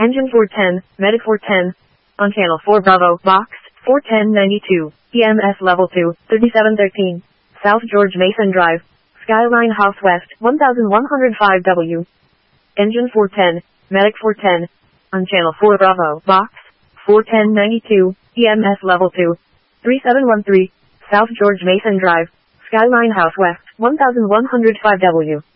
Engine 410, Medic 410. On Channel 4 Bravo, Box 41092. EMS Level 2, 3713. South George Mason Drive. Skyline House West, 1105W. Engine 410, Medic 410. On Channel 4 Bravo, Box 41092. EMS Level 2, 3713. South George Mason Drive. Skyline House West, 1105W.